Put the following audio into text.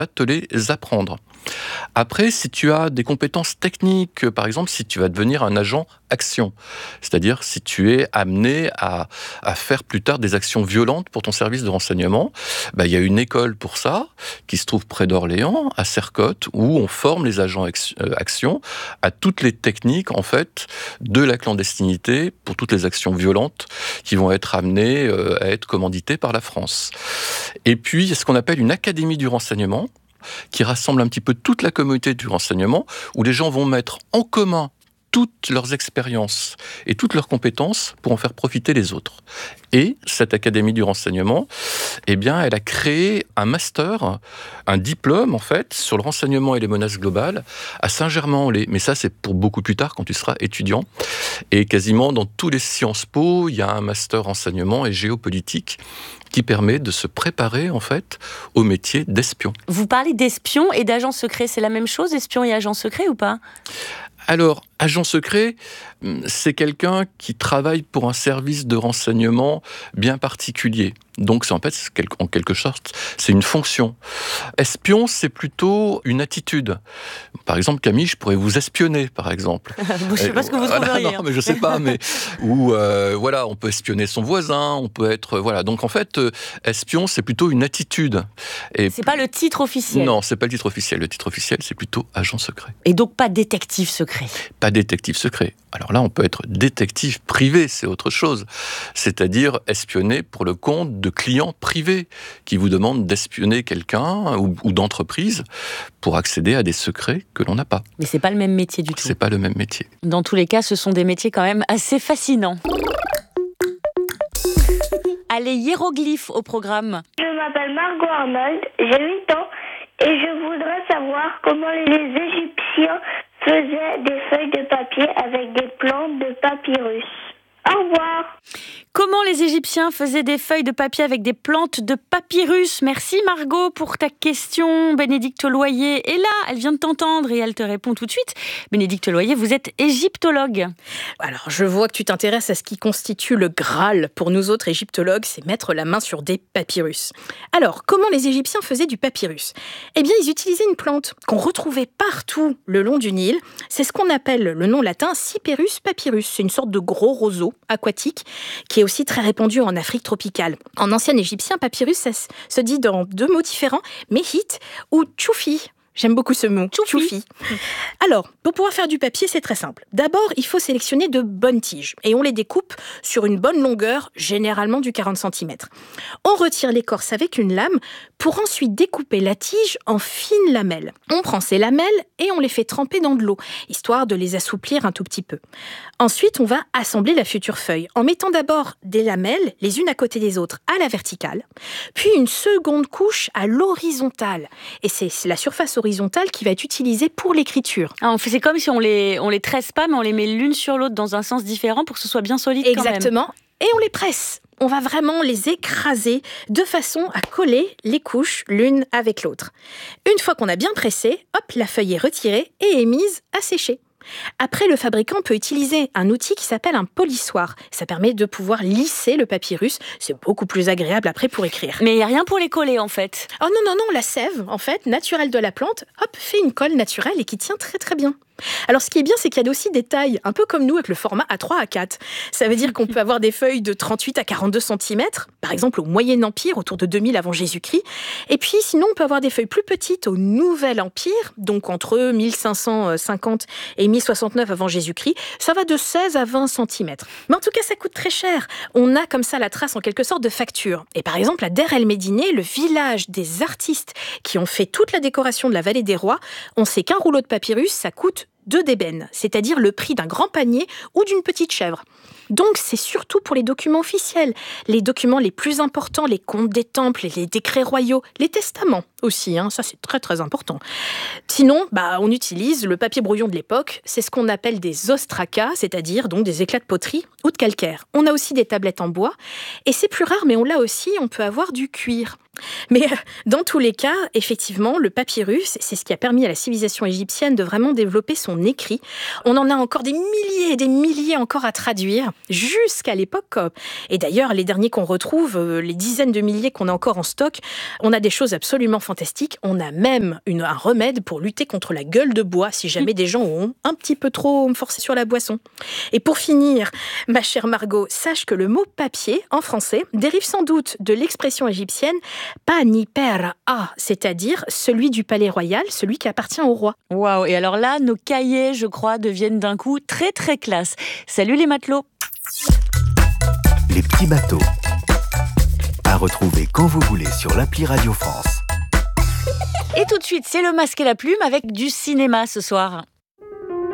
te les apprendre. Après, si tu as des compétences techniques, par exemple, si tu vas devenir un agent action, c'est-à-dire si tu es amené à faire plus tard des actions violentes pour ton service de renseignement, il y a une école pour ça, qui se trouve près d'Orléans, à Sercotte, où on forme les agents action à toutes les techniques, en fait, de la clandestinité, pour toutes les actions violentes qui vont être amenées à être commanditées par la France. Et puis, il y a ce qu'on appelle une académie du renseignement, qui rassemble un petit peu toute la communauté du renseignement, où les gens vont mettre en commun toutes leurs expériences et toutes leurs compétences pour en faire profiter les autres. Et cette Académie du renseignement, elle a créé un master, un diplôme en fait, sur le renseignement et les menaces globales à Saint-Germain-en-Laye. Mais ça, c'est pour beaucoup plus tard, quand tu seras étudiant. Et quasiment dans tous les Sciences Po, il y a un master renseignement et géopolitique qui permet de se préparer, en fait, au métier d'espion. Vous parlez d'espion et d'agent secret, c'est la même chose, espion et agent secret, ou pas ? Alors, agent secret, c'est quelqu'un qui travaille pour un service de renseignement bien particulier. Donc, en quelque sorte, c'est une fonction. Espion, c'est plutôt une attitude. Par exemple, Camille, je pourrais vous espionner, par exemple. Je ne sais pas ce que vous trouveriez. Non, mais je ne sais pas. Ou, on peut espionner son voisin, on peut être... Donc, en fait, espion, c'est plutôt une attitude. C'est pas le titre officiel. Non, c'est pas le titre officiel. Le titre officiel, c'est plutôt agent secret. Et donc, pas détective secret. Pas détective secret. Alors là, on peut être détective privé, c'est autre chose. C'est-à-dire espionner pour le compte de clients privés qui vous demandent d'espionner quelqu'un ou d'entreprise pour accéder à des secrets que l'on n'a pas. Mais c'est pas le même métier du tout. C'est pas le même métier. Dans tous les cas, ce sont des métiers quand même assez fascinants. Allez, hiéroglyphes au programme. Je m'appelle Margot Arnold, j'ai 8 ans et je voudrais savoir comment les Égyptiens faisaient des feuilles de papier avec des plantes de papyrus. Au revoir. Comment les Égyptiens faisaient des feuilles de papier avec des plantes de papyrus ? Merci Margot pour ta question. Bénédicte Loyer est là, elle vient de t'entendre et elle te répond tout de suite. Bénédicte Loyer, vous êtes égyptologue. Alors, je vois que tu t'intéresses à ce qui constitue le Graal. Pour nous autres égyptologues, c'est mettre la main sur des papyrus. Alors, comment les Égyptiens faisaient du papyrus ? Eh bien, ils utilisaient une plante qu'on retrouvait partout le long du Nil. C'est ce qu'on appelle le nom latin Cyperus papyrus. C'est une sorte de gros roseau aquatique qui est aussi très répandu en Afrique tropicale. En ancien égyptien, papyrus, ça se dit dans 2 mots différents, mehit ou tchoufi. J'aime beaucoup ce mot, tchoufi. Alors, pour pouvoir faire du papier, c'est très simple. D'abord, il faut sélectionner de bonnes tiges et on les découpe sur une bonne longueur, généralement du 40 cm. On retire l'écorce avec une lame pour ensuite découper la tige en fines lamelles. On prend ces lamelles et on les fait tremper dans de l'eau, histoire de les assouplir un tout petit peu. Ensuite, on va assembler la future feuille en mettant d'abord des lamelles, les unes à côté des autres, à la verticale, puis une seconde couche à l'horizontale. Et c'est la surface horizontale qui va être utilisée pour l'écriture. C'est comme si on les tresse pas, mais on les met l'une sur l'autre dans un sens différent pour que ce soit bien solide. Exactement. Quand même. Et on les presse. On va vraiment les écraser de façon à coller les couches l'une avec l'autre. Une fois qu'on a bien pressé, la feuille est retirée et est mise à sécher. Après, le fabricant peut utiliser un outil qui s'appelle un polissoir. Ça permet de pouvoir lisser le papyrus. C'est beaucoup plus agréable après pour écrire. Mais il n'y a rien pour les coller en fait. Oh non, la sève, en fait, naturelle de la plante, fait une colle naturelle et qui tient très très bien. Alors, ce qui est bien, c'est qu'il y a aussi des tailles, un peu comme nous, avec le format A3, A4. Ça veut dire qu'on peut avoir des feuilles de 38 à 42 cm, par exemple au Moyen Empire, autour de 2000 avant Jésus-Christ. Et puis, sinon, on peut avoir des feuilles plus petites au Nouvel Empire, donc entre 1550 et 1069 avant Jésus-Christ. Ça va de 16 à 20 cm. Mais en tout cas, ça coûte très cher. On a comme ça la trace, en quelque sorte, de facture. Et par exemple, à Der el-Médineh, le village des artistes qui ont fait toute la décoration de la vallée des rois, on sait qu'un rouleau de papyrus, ça coûte 2 d'ébène, c'est-à-dire le prix d'un grand panier ou d'une petite chèvre. Donc, c'est surtout pour les documents officiels, les documents les plus importants, les comptes des temples, les décrets royaux, les testaments aussi, ça c'est très très important. Sinon, on utilise le papier brouillon de l'époque, c'est ce qu'on appelle des ostracas, c'est-à-dire donc des éclats de poterie ou de calcaire. On a aussi des tablettes en bois, et c'est plus rare, mais on l'a aussi, on peut avoir du cuir. Mais dans tous les cas, effectivement, le papyrus, c'est ce qui a permis à la civilisation égyptienne de vraiment développer son écrit. On en a encore des milliers et des milliers encore à traduire. jusqu'à l'époque Coop. Et d'ailleurs, les derniers qu'on retrouve, les dizaines de milliers qu'on a encore en stock, on a des choses absolument fantastiques. On a même un remède pour lutter contre la gueule de bois si jamais des gens ont un petit peu trop forcé sur la boisson. Et pour finir, ma chère Margot, sache que le mot papier, en français, dérive sans doute de l'expression égyptienne panipera, c'est-à-dire celui du palais royal, celui qui appartient au roi. Waouh, et alors là, nos cahiers, je crois, deviennent d'un coup très très classe. Salut les matelots. Les petits bateaux. À retrouver quand vous voulez sur l'appli Radio France. Et tout de suite, c'est le masque et la plume avec du cinéma ce soir.